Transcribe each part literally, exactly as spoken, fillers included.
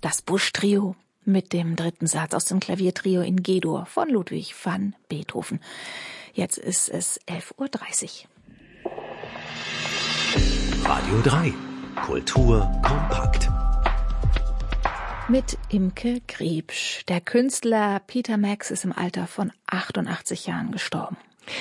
das Busch-Trio mit dem dritten Satz aus dem Klaviertrio in G-Dur von Ludwig van Beethoven. Jetzt ist es elf Uhr dreißig. Radio drei. Kultur kompakt. Mit Imke Griebsch. Der Künstler Peter Max ist im Alter von achtundachtzig Jahren gestorben.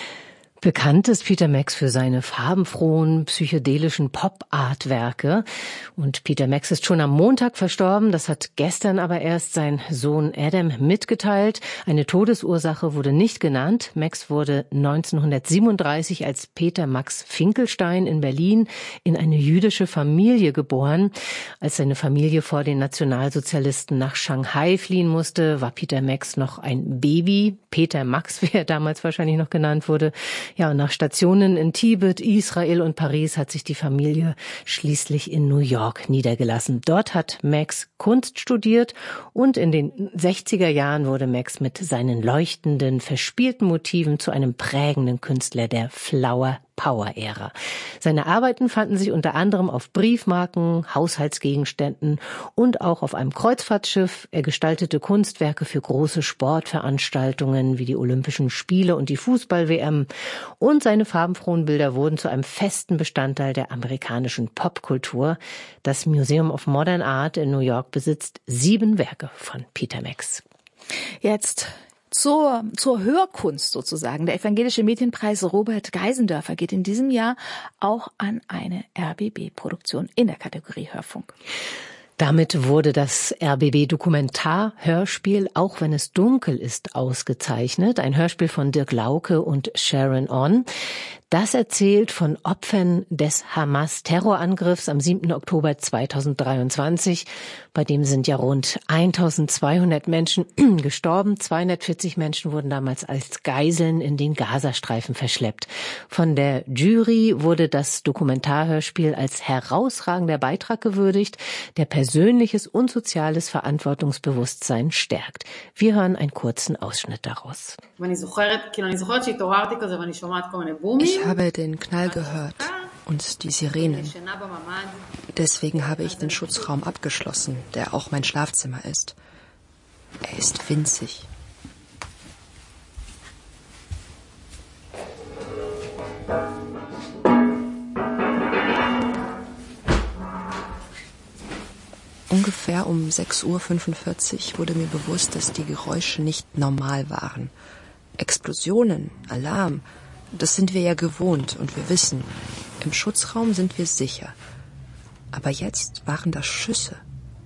Bekannt ist Peter Max für seine farbenfrohen, psychedelischen Pop-Art-Werke. Und Peter Max ist schon am Montag verstorben. Das hat gestern aber erst sein Sohn Adam mitgeteilt. Eine Todesursache wurde nicht genannt. Max wurde neunzehnhundertsiebenunddreißig als Peter Max Finkelstein in Berlin in eine jüdische Familie geboren. Als seine Familie vor den Nationalsozialisten nach Shanghai fliehen musste, war Peter Max noch ein Baby. Peter Max, wie er damals wahrscheinlich noch genannt wurde. Ja, und nach Stationen in Tibet, Israel und Paris hat sich die Familie schließlich in New York niedergelassen. Dort hat Max Kunst studiert und in den sechziger Jahren wurde Max mit seinen leuchtenden, verspielten Motiven zu einem prägenden Künstler der Flower Power-Ära. Seine Arbeiten fanden sich unter anderem auf Briefmarken, Haushaltsgegenständen und auch auf einem Kreuzfahrtschiff. Er gestaltete Kunstwerke für große Sportveranstaltungen wie die Olympischen Spiele und die Fußball-W M. Und seine farbenfrohen Bilder wurden zu einem festen Bestandteil der amerikanischen Popkultur. Das Museum of Modern Art in New York besitzt sieben Werke von Peter Max. Jetzt Zur, zur Hörkunst sozusagen. Der Evangelische Medienpreis Robert Geisendörfer geht in diesem Jahr auch an eine R B B-Produktion in der Kategorie Hörfunk. Damit wurde das R B B-Dokumentar-Hörspiel Auch wenn es dunkel ist ausgezeichnet. Ein Hörspiel von Dirk Lauke und Sharon On. Das erzählt von Opfern des Hamas-Terrorangriffs am siebten Oktober zweitausenddreiundzwanzig. Bei dem sind ja rund eintausendzweihundert Menschen gestorben. zweihundertvierzig Menschen wurden damals als Geiseln in den Gazastreifen verschleppt. Von der Jury wurde das Dokumentarhörspiel als herausragender Beitrag gewürdigt, der persönliches und soziales Verantwortungsbewusstsein stärkt. Wir hören einen kurzen Ausschnitt daraus. Ich habe den Knall gehört und die Sirenen. Deswegen habe ich den Schutzraum abgeschlossen, der auch mein Schlafzimmer ist. Er ist winzig. Ungefähr um sechs Uhr fünfundvierzig wurde mir bewusst, dass die Geräusche nicht normal waren. Explosionen, Alarm, das sind wir ja gewohnt und wir wissen, im Schutzraum sind wir sicher. Aber jetzt waren das Schüsse.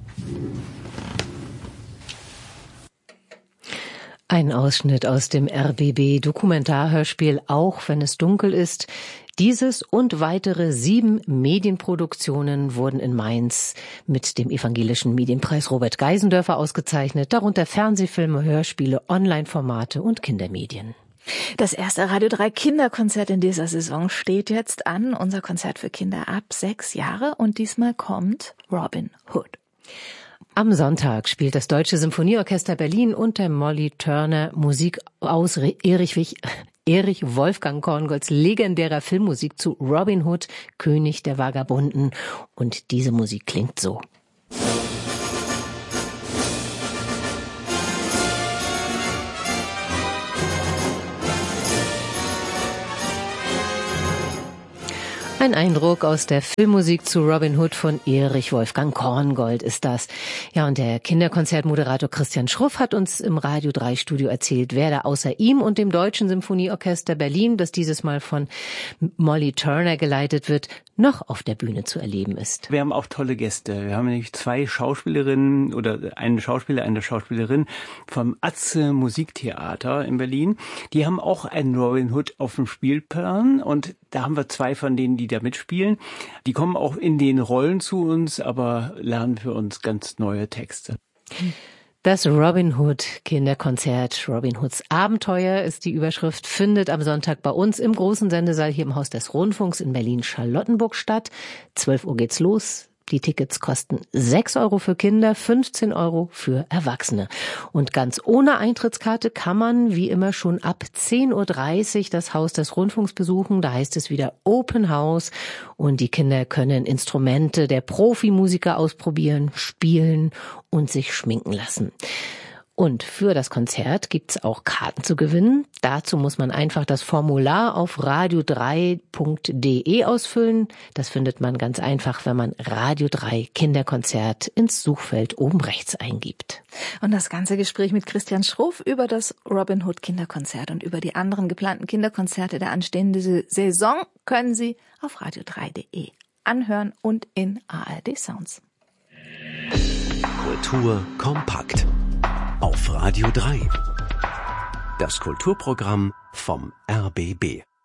Ein Ausschnitt aus dem R B B-Dokumentarhörspiel Auch wenn es dunkel ist. Dieses und weitere sieben Medienproduktionen wurden in Mainz mit dem Evangelischen Medienpreis Robert Geisendörfer ausgezeichnet, darunter Fernsehfilme, Hörspiele, Online-Formate und Kindermedien. Das erste Radio drei Kinderkonzert in dieser Saison steht jetzt an, unser Konzert für Kinder ab sechs Jahre, und diesmal kommt Robin Hood. Am Sonntag spielt das Deutsche Symphonieorchester Berlin unter Molly Turner Musik aus Erich Wich Erich Wolfgang Korngolds legendärer Filmmusik zu Robin Hood, König der Vagabunden. Und diese Musik klingt so. Ein Eindruck aus der Filmmusik zu Robin Hood von Erich Wolfgang Korngold ist das. Ja, und der Kinderkonzertmoderator Christian Schruff hat uns im Radio drei Studio erzählt, wer da außer ihm und dem Deutschen Symphonieorchester Berlin, das dieses Mal von Molly Turner geleitet wird, noch auf der Bühne zu erleben ist. Wir haben auch tolle Gäste. Wir haben nämlich zwei Schauspielerinnen oder einen Schauspieler, eine Schauspielerin vom Atze Musiktheater in Berlin. Die haben auch einen Robin Hood auf dem Spielplan und da haben wir zwei von denen, die da mitspielen. Die kommen auch in den Rollen zu uns, aber lernen für uns ganz neue Texte. Das Robin Hood Kinderkonzert, Robin Hoods Abenteuer ist die Überschrift, findet am Sonntag bei uns im großen Sendesaal hier im Haus des Rundfunks in Berlin-Charlottenburg statt. zwölf Uhr geht's los. Die Tickets kosten sechs Euro für Kinder, fünfzehn Euro für Erwachsene. Und ganz ohne Eintrittskarte kann man wie immer schon ab zehn Uhr dreißig das Haus des Rundfunks besuchen. Da heißt es wieder Open House und die Kinder können Instrumente der Profimusiker ausprobieren, spielen und sich schminken lassen. Und für das Konzert gibt's auch Karten zu gewinnen. Dazu muss man einfach das Formular auf radio drei punkt de ausfüllen. Das findet man ganz einfach, wenn man Radio drei Kinderkonzert ins Suchfeld oben rechts eingibt. Und das ganze Gespräch mit Christian Schroff über das Robin Hood Kinderkonzert und über die anderen geplanten Kinderkonzerte der anstehenden Saison können Sie auf radio drei punkt de anhören und in A R D Sounds. Kultur kompakt auf Radio drei. Das Kulturprogramm vom R B B.